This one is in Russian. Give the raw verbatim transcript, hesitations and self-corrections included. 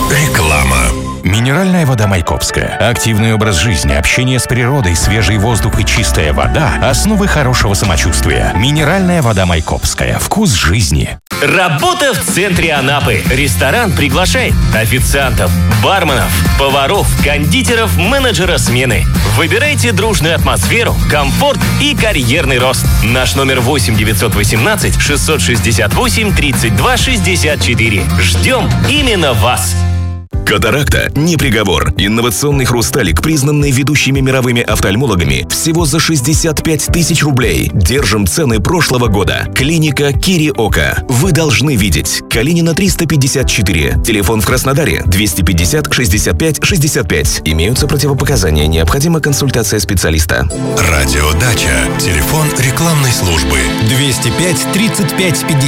Реклама. Минеральная вода Майкопская. Активный образ жизни, общение с природой, свежий воздух и чистая вода – основы хорошего самочувствия. Минеральная вода Майкопская. Вкус жизни. Работа в центре Анапы. Ресторан приглашает официантов, барменов, поваров, кондитеров, менеджера смены. Выбирайте дружную атмосферу, комфорт и карьерный рост. Наш номер восемь девятьсот восемнадцать шестьсот шестьдесят восемь тридцать два шестьдесят четыре. Ждем именно вас. Катаракта не приговор. Инновационный хрусталик, признанный ведущими мировыми офтальмологами, всего за шестьдесят пять тысяч рублей. Держим цены прошлого года. Клиника Кириока. Вы должны видеть. Калинина триста пятьдесят четыре. Телефон в Краснодаре двести пятьдесят шестьдесят пять шестьдесят пять. Имеются противопоказания. Необходима консультация специалиста. Радиодача. Телефон рекламной службы. двести пять тридцать пять пятьдесят.